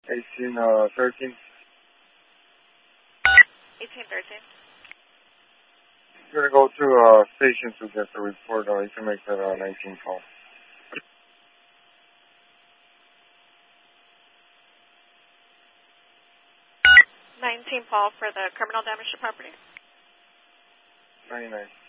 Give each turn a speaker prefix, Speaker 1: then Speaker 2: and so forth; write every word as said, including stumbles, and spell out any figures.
Speaker 1: eighteen, uh, thirteen.
Speaker 2: eighteen thirteen.
Speaker 1: You're going to go to uh, station to get the report. Uh, you can make that uh, nineteen call.
Speaker 2: nineteen, Paul, for the criminal damage to property.
Speaker 1: ninety-nine.